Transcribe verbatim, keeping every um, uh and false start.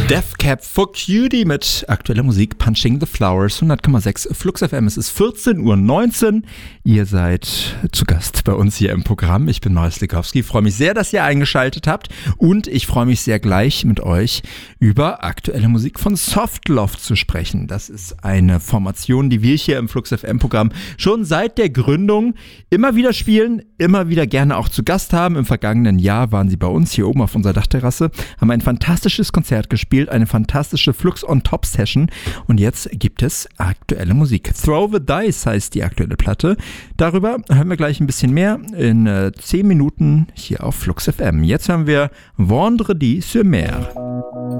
Death Cab for Cutie mit aktueller Musik Punching the Flowers, hundert Komma sechs Flux F M. Es ist vierzehn Uhr neunzehn. Ihr seid zu Gast bei uns hier im Programm. Ich bin Marius Likowski. Ich freue mich sehr, dass ihr eingeschaltet habt. Und ich freue mich sehr, gleich mit euch über aktuelle Musik von Softloft zu sprechen. Das ist eine Formation, die wir hier im Flux F M-Programm schon seit der Gründung immer wieder spielen, immer wieder gerne auch zu Gast haben. Im vergangenen Jahr waren sie bei uns hier oben auf unserer Dachterrasse, haben ein fantastisches Konzert gespielt, eine fantastische Flux-on-Top-Session und jetzt gibt es aktuelle Musik. Throw the Dice heißt die aktuelle Platte. Darüber hören wir gleich ein bisschen mehr in äh, zehn Minuten hier auf Flux F M. Jetzt haben wir Vendredi sur Mer.